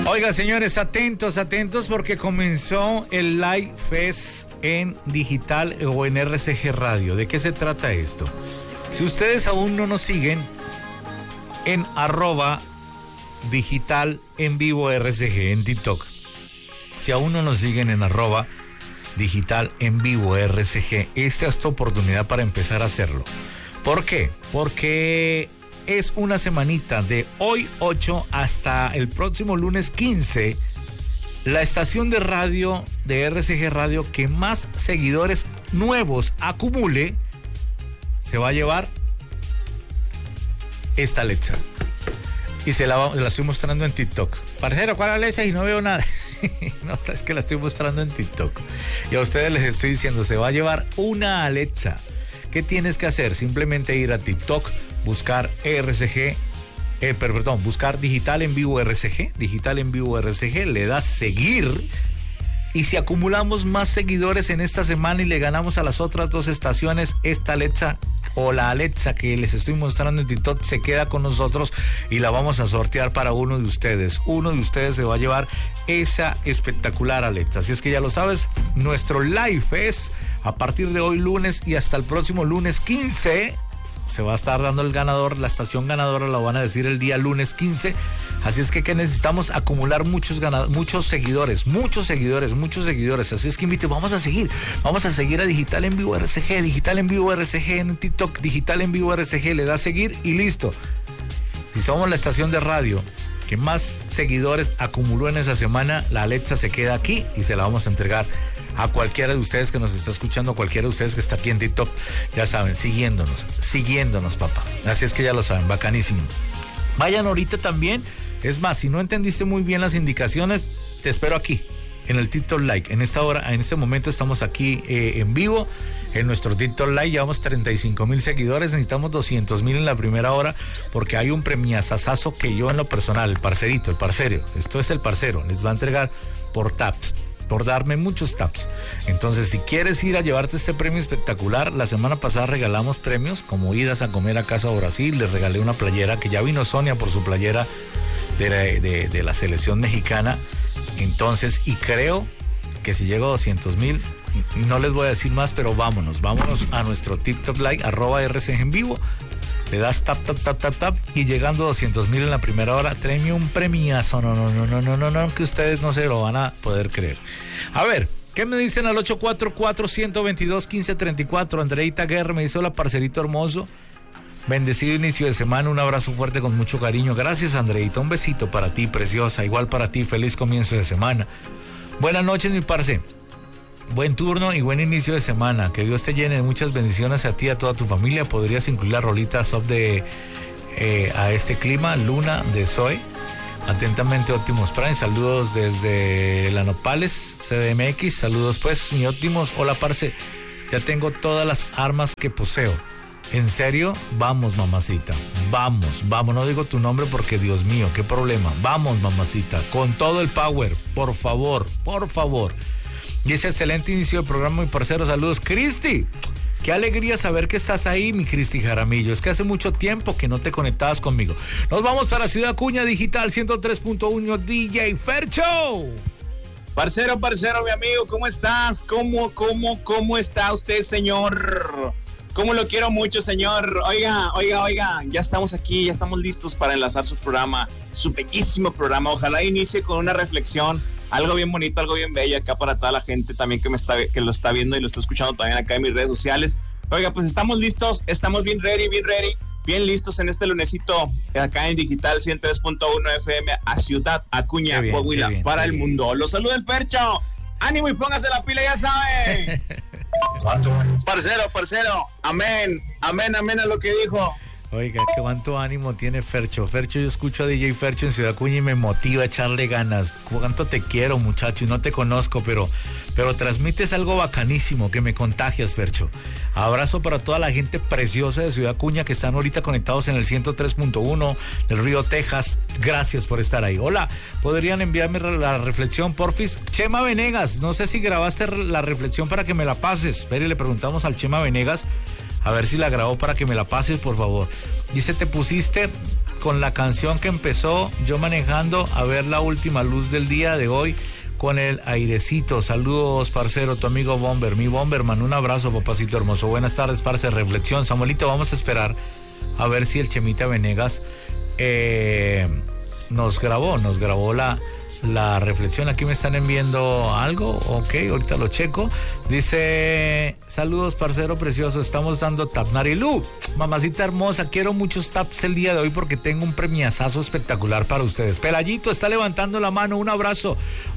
Oiga, señores, atentos porque comenzó el Live Fest en digital o en RCG Radio. ¿De qué se trata esto? Si ustedes aún no nos siguen en @digital en vivo RCG en TikTok, si aún no nos siguen en @digital en vivo RCG, esta es tu oportunidad para empezar a hacerlo. ¿Por qué? Porque es una semanita de hoy 8 hasta el próximo lunes 15. La estación de radio de RCG Radio que más seguidores nuevos acumule se va a llevar esta Alexa. Y la estoy mostrando en TikTok. Parcero, ¿cuál Alexa? Y no veo nada. No, sabes que la estoy mostrando en TikTok. Y a ustedes les estoy diciendo, se va a llevar una Alexa. ¿Qué tienes que hacer? Simplemente ir a TikTok, buscar buscar Digital en Vivo RCG, le das seguir, y si acumulamos más seguidores en esta semana y le ganamos a las otras dos estaciones, esta Alexa o la Alexa que les estoy mostrando en TikTok se queda con nosotros y la vamos a sortear para uno de ustedes. Uno de ustedes se va a llevar esa espectacular Alexa. Así es que ya lo sabes, nuestro live es a partir de hoy lunes y hasta el próximo lunes 15. Se va a estar dando el ganador, la estación ganadora la van a decir el día lunes 15. Así es que necesitamos acumular muchos seguidores. Así es que invite, vamos a seguir a Digital en Vivo RCG en TikTok, Digital en Vivo RCG, le da seguir y listo. Si somos la estación de radio que más seguidores acumuló en esa semana, la Alexa se queda aquí y se la vamos a entregar a cualquiera de ustedes que nos está escuchando, a cualquiera de ustedes que está aquí en TikTok, ya saben, siguiéndonos, papá. Así es que ya lo saben, bacanísimo. Vayan ahorita también, es más, si no entendiste muy bien las indicaciones, te espero aquí, en el TikTok Live. En esta hora, en este momento estamos aquí en vivo, en nuestro TikTok Live, llevamos 35,000 seguidores, necesitamos 200,000 en la primera hora, porque hay un premiazazazo que yo en lo personal, el parcero, esto es el parcero, les va a entregar por taps, por darme muchos taps. Entonces, si quieres ir a llevarte este premio espectacular, la semana pasada regalamos premios como idas a comer a Casa Brasil, les regalé una playera que ya vino Sonia por su playera de la selección mexicana. Entonces, y creo que si llego a 200,000, no les voy a decir más, pero vámonos a nuestro TikTok Live, @RCG en vivo. Le das tap y llegando a 200,000 en la primera hora, tráeme un premiazo. No, que ustedes no se lo van a poder creer. A ver, ¿qué me dicen al 844-122-1534? Andreita Guerra me dice: hola, parcerito hermoso. Bendecido inicio de semana, un abrazo fuerte con mucho cariño. Gracias, Andreita, un besito para ti, preciosa. Igual para ti, feliz comienzo de semana. Buenas noches, mi parce. Buen turno y buen inicio de semana. Que Dios te llene de muchas bendiciones a ti y a toda tu familia. Podrías incluir la rolita soft a este clima, Luna de Zoe. Atentamente, Optimus Prime. Saludos desde La Nopales, CDMX. Saludos, pues, mi Optimus. Hola, parce. Ya tengo todas las armas que poseo. ¿En serio? Vamos, mamacita. Vamos. No digo tu nombre porque, Dios mío, qué problema. Vamos, mamacita. Con todo el power. Por favor. Y ese excelente inicio del programa, mi parcero. Saludos, Cristi. Qué alegría saber que estás ahí, mi Cristi Jaramillo. Es que hace mucho tiempo que no te conectabas conmigo. Nos vamos para Ciudad Acuña, Digital 103.1, DJ Fercho. Parcero, mi amigo, ¿cómo estás? ¿Cómo está usted, señor? ¿Cómo lo quiero mucho, señor? Oiga, ya estamos aquí, ya estamos listos para enlazar su programa, su bellísimo programa. Ojalá inicie con una reflexión, algo bien bonito, algo bien bello acá para toda la gente también que lo está viendo y lo está escuchando también acá en mis redes sociales. Oiga, pues estamos listos, estamos bien ready, bien listos en este lunesito acá en Digital 103.1 FM a Ciudad Acuña, Coahuila, para el mundo. Los saluda el Fercho. Ánimo y póngase la pila, ya saben. Parcero, amén a lo que dijo. Oiga, qué cuánto ánimo tiene Fercho. Yo escucho a DJ Fercho en Ciudad Acuña y me motiva a echarle ganas. Cuánto te quiero, muchacho, y no te conozco, pero transmites algo bacanísimo, que me contagias, Fercho. Abrazo para toda la gente preciosa de Ciudad Acuña que están ahorita conectados en el 103.1 del Río Texas. Gracias por estar ahí. Hola, ¿podrían enviarme la reflexión, porfis? Chema Venegas, no sé si grabaste la reflexión para que me la pases. Pero le preguntamos al Chema Venegas a ver si la grabó para que me la pases, por favor. Dice, te pusiste con la canción que empezó yo manejando a ver la última luz del día de hoy con el airecito. Saludos, parcero, tu amigo Bomber, mi Bomberman, un abrazo, papacito hermoso. Buenas tardes, parce, reflexión. Samuelito, vamos a esperar a ver si el Chemita Venegas nos grabó la reflexión. Aquí me están enviando algo, ok, ahorita lo checo. Dice, saludos, parcero precioso, estamos dando tap. Narilu, mamacita hermosa, quiero muchos taps el día de hoy porque tengo un premiazazo espectacular para ustedes. Pelayito está levantando la mano, un abrazo.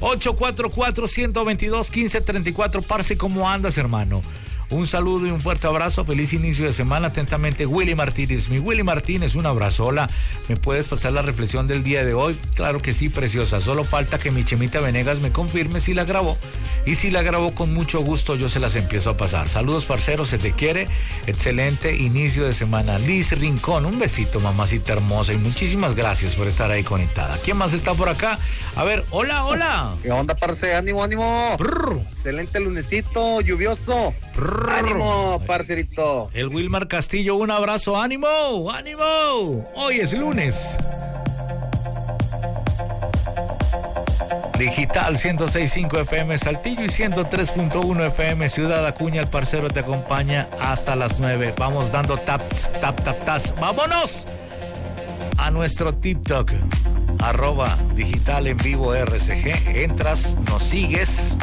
844-122-1534, parce, ¿cómo andas, hermano? Un saludo y un fuerte abrazo, feliz inicio de semana. Atentamente, Willy Martínez. Mi Willy Martínez, un abrazo. Hola, ¿me puedes pasar la reflexión del día de hoy? Claro que sí, preciosa. Solo falta que mi Chemita Venegas me confirme si la grabó. Y si la grabó, con mucho gusto yo se las empiezo a pasar. Saludos, parceros, se te quiere. Excelente inicio de semana. Liz Rincón, un besito, mamacita hermosa. Y muchísimas gracias por estar ahí conectada. ¿Quién más está por acá? A ver, hola, hola. ¿Qué onda, parce? Ánimo, ánimo. Brr. Excelente lunesito, lluvioso. Brr. Ánimo, parcerito. El Wilmar Castillo, un abrazo. ¡Ánimo! ¡Ánimo! Hoy es lunes. Digital 106.5 FM Saltillo y 103.1 FM Ciudad Acuña. El parcero te acompaña hasta las 9. Vamos dando taps, taps. ¡Vámonos! A nuestro TikTok, @Digital en Vivo RCG. Entras, nos sigues